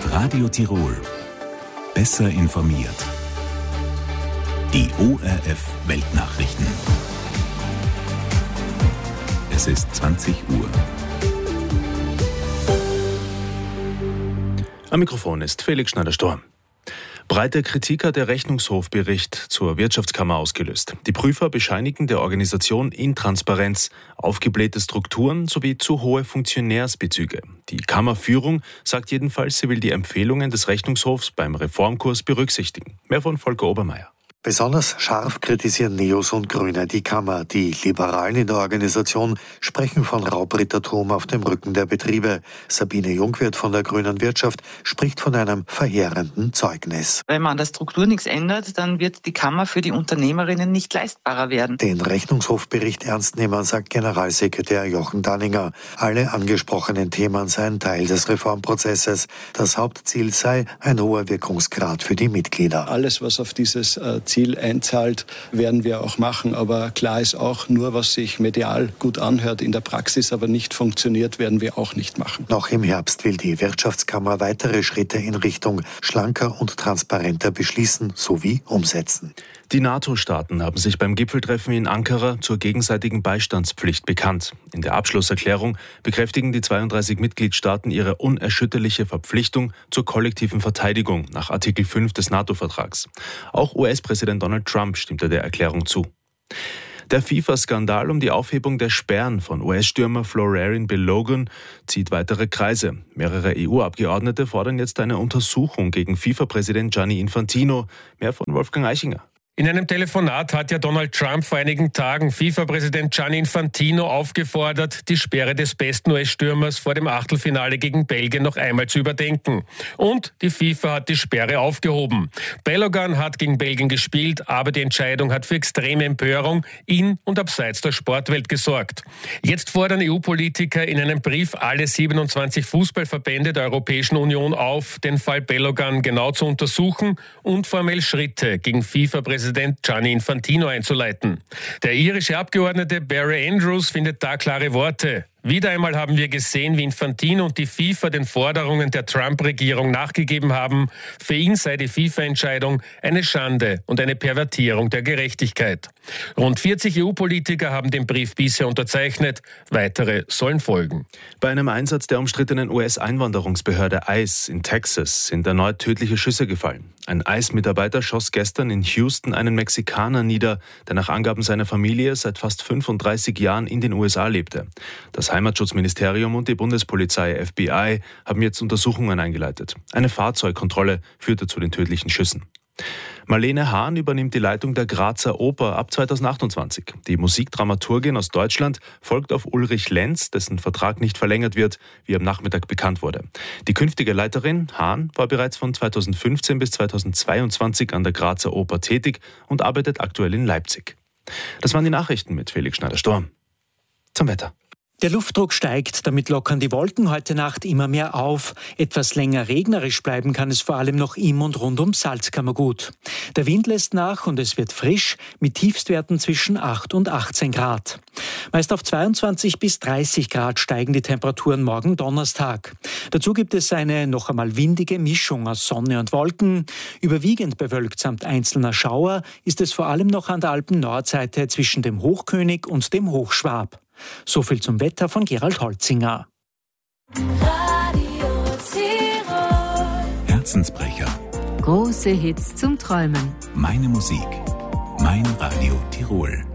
Mit Radio Tirol. Besser informiert. Die ORF Weltnachrichten. Es ist 20 Uhr. Am Mikrofon ist Felix Schneider-Storm. Breite Kritik hat der Rechnungshofbericht zur Wirtschaftskammer ausgelöst. Die Prüfer bescheinigen der Organisation Intransparenz, aufgeblähte Strukturen sowie zu hohe Funktionärsbezüge. Die Kammerführung sagt jedenfalls, sie will die Empfehlungen des Rechnungshofs beim Reformkurs berücksichtigen. Mehr von Volker Obermeier. Besonders scharf kritisieren Neos und Grüne die Kammer. Die Liberalen in der Organisation sprechen von Raubrittertum auf dem Rücken der Betriebe. Sabine Jungwirth von der Grünen Wirtschaft spricht von einem verheerenden Zeugnis. Wenn man an der Struktur nichts ändert, dann wird die Kammer für die Unternehmerinnen nicht leistbarer werden. Den Rechnungshofbericht ernst nehmen, sagt Generalsekretär Jochen Danninger. Alle angesprochenen Themen seien Teil des Reformprozesses. Das Hauptziel sei ein hoher Wirkungsgrad für die Mitglieder. Alles, was auf dieses Ziel einzahlt, werden wir auch machen. Aber klar ist auch, nur was sich medial gut anhört, in der Praxis aber nicht funktioniert, werden wir auch nicht machen. Noch im Herbst will die Wirtschaftskammer weitere Schritte in Richtung schlanker und transparenter beschließen sowie umsetzen. Die NATO-Staaten haben sich beim Gipfeltreffen in Ankara zur gegenseitigen Beistandspflicht bekannt. In der Abschlusserklärung bekräftigen die 32 Mitgliedstaaten ihre unerschütterliche Verpflichtung zur kollektiven Verteidigung nach Artikel 5 des NATO-Vertrags. Auch US-Präsident Donald Trump stimmte der Erklärung zu. Der FIFA-Skandal um die Aufhebung der Sperren von US-Stürmer Florian Balogun zieht weitere Kreise. Mehrere EU-Abgeordnete fordern jetzt eine Untersuchung gegen FIFA-Präsident Gianni Infantino. Mehr von Wolfgang Eichinger. In einem Telefonat hat ja Donald Trump vor einigen Tagen FIFA-Präsident Gianni Infantino aufgefordert, die Sperre des besten US-Stürmers vor dem Achtelfinale gegen Belgien noch einmal zu überdenken. Und die FIFA hat die Sperre aufgehoben. Balogun hat gegen Belgien gespielt, aber die Entscheidung hat für extreme Empörung in und abseits der Sportwelt gesorgt. Jetzt fordern EU-Politiker in einem Brief alle 27 Fußballverbände der Europäischen Union auf, den Fall Balogun genau zu untersuchen und formell Schritte gegen FIFA-Präsident Gianni Infantino einzuleiten. Der irische Abgeordnete Barry Andrews findet da klare Worte. Wieder einmal haben wir gesehen, wie Infantino und die FIFA den Forderungen der Trump-Regierung nachgegeben haben. Für ihn sei die FIFA-Entscheidung eine Schande und eine Pervertierung der Gerechtigkeit. Rund 40 EU-Politiker haben den Brief bisher unterzeichnet. Weitere sollen folgen. Bei einem Einsatz der umstrittenen US-Einwanderungsbehörde ICE in Texas sind erneut tödliche Schüsse gefallen. Ein ICE-Mitarbeiter schoss gestern in Houston einen Mexikaner nieder, der nach Angaben seiner Familie seit fast 35 Jahren in den USA lebte. Das Heimatschutzministerium und die Bundespolizei FBI haben jetzt Untersuchungen eingeleitet. Eine Fahrzeugkontrolle führte zu den tödlichen Schüssen. Marlene Hahn übernimmt die Leitung der Grazer Oper ab 2028. Die Musikdramaturgin aus Deutschland folgt auf Ulrich Lenz, dessen Vertrag nicht verlängert wird, wie am Nachmittag bekannt wurde. Die künftige Leiterin, Hahn, war bereits von 2015 bis 2022 an der Grazer Oper tätig und arbeitet aktuell in Leipzig. Das waren die Nachrichten mit Felix Schneider-Storm. Zum Wetter. Der Luftdruck steigt, damit lockern die Wolken heute Nacht immer mehr auf. Etwas länger regnerisch bleiben kann es vor allem noch im und rund um Salzkammergut. Der Wind lässt nach und es wird frisch mit Tiefstwerten zwischen 8 und 18 Grad. Meist auf 22 bis 30 Grad steigen die Temperaturen morgen Donnerstag. Dazu gibt es eine noch einmal windige Mischung aus Sonne und Wolken. Überwiegend bewölkt samt einzelner Schauer ist es vor allem noch an der Alpen-Nordseite zwischen dem Hochkönig und dem Hochschwab. So viel zum Wetter von Gerald Holzinger. Radio Tirol. Herzensbrecher. Große Hits zum Träumen. Meine Musik. Mein Radio Tirol.